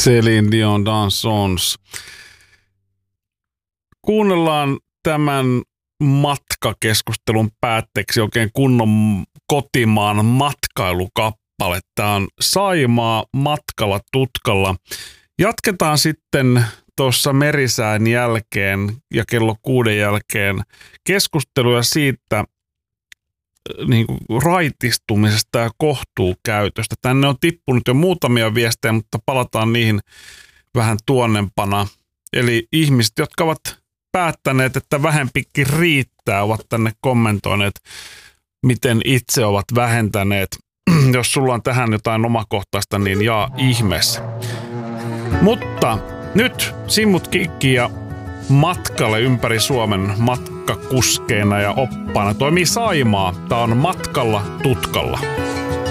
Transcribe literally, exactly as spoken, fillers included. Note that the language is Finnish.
Céline Dion Dansons. Kuunnellaan tämän matkakeskustelun päätteeksi oikein kunnon kotimaan matkailukappale. Tämä on Saimaa matkalla tutkalla. Jatketaan sitten tuossa merisään jälkeen ja kello kuuden jälkeen keskusteluja siitä niin kuin raitistumisesta ja kohtuukäytöstä. Tänne on tippunut jo muutamia viestejä, mutta palataan niihin vähän tuonnempana. Eli ihmiset, jotka ovat päättäneet, että vähempikin riittää, ovat tänne kommentoineet, miten itse ovat vähentäneet. Jos sulla on tähän jotain omakohtaista, niin jaa ihmeessä. Mutta nyt Simmut Kikki ja matkalle ympäri Suomen matkakuskeena ja oppaana toimii Saimaa. Tää on Matkalla tutkalla.